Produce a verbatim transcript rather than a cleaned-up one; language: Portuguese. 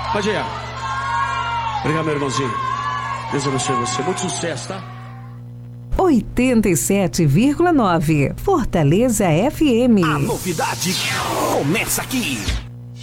Pode ir. Obrigado, meu irmãozinho. Deus abençoe você. Muito sucesso, tá? oitenta e sete vírgula nove Fortaleza F M. A novidade começa aqui.